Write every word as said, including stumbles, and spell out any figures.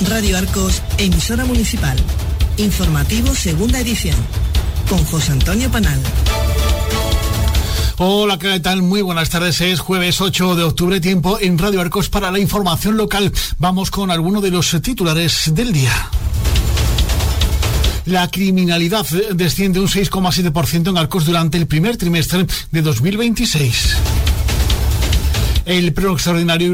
Radio Arcos, emisora municipal. Informativo segunda edición. Con José Antonio Panal. Hola, ¿qué tal? Muy buenas tardes. Es jueves ocho de octubre, tiempo en Radio Arcos para la información local. Vamos con algunos de los titulares del día. La criminalidad desciende un seis coma siete por ciento en Arcos durante el primer trimestre de dos mil veintiséis. El pleno extraordinario